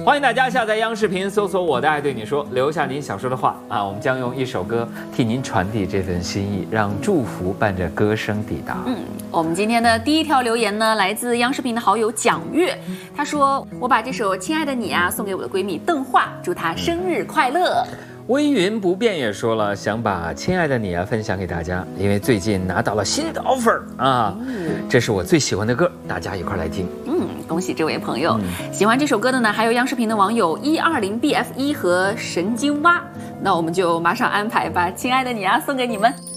欢迎大家下载央视频，搜索"我的爱对你说"，留下您想说的话啊！我们将用一首歌替您传递这份心意，让祝福伴着歌声抵达。 我们今天的第一条留言呢，来自央视频的好友蒋月，他说："我把这首《亲爱的你》送给我的闺蜜邓画，祝她生日快乐。" 微云不变也说了，想把《亲爱的你》分享给大家，因为最近拿到了新的 offer 啊，这是我最喜欢的歌，大家一块来听。 恭喜这位朋友！喜欢这首歌的呢，还有央视频的网友120BF1和神经蛙。那我们就马上安排把《亲爱的你》送给你们。